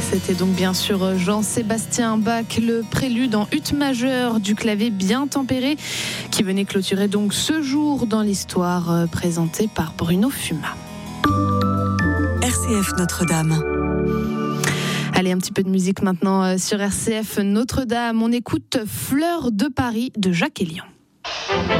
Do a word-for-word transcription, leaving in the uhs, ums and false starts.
c'était donc bien sûr Jean-Sébastien Bach, le prélude en ut majeur du clavier bien tempéré, qui venait clôturer donc ce jour dans l'histoire, présenté par Bruno Fuma. R C F Notre-Dame. Allez, un petit peu de musique maintenant sur R C F Notre-Dame. On écoute Fleurs de Paris de Jacques Elian.